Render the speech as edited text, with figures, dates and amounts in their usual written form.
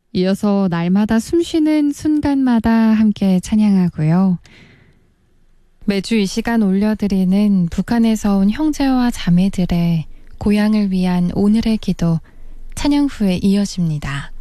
이어서 날마다 숨쉬는 순간마다 함께 찬양하고요. 매주 이 시간 올려드리는 북한에서 온 형제와 자매들의 고향을 위한 오늘의 기도 찬양 후에 이어집니다.